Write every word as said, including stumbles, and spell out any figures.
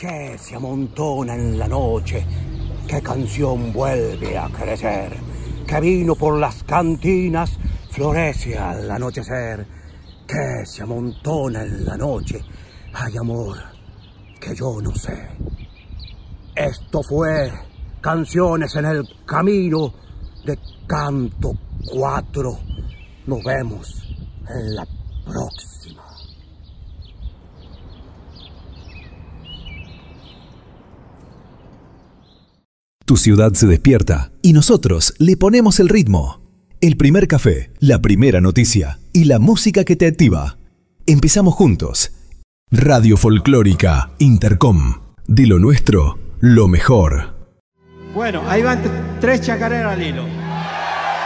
que se amontona en la noche, qué canción vuelve a crecer, que vino por las cantinas, florece al anochecer, que se amontona en la noche, hay amor que yo no sé. Esto fue Canciones en el Camino de Canto cuatro. Nos vemos en la próxima. Tu ciudad se despierta y nosotros le ponemos el ritmo. El primer café, la primera noticia y la música que te activa. Empezamos juntos. Radio Folclórica Intercom. De lo nuestro, lo mejor. Bueno, ahí van t- tres chacareras al hilo.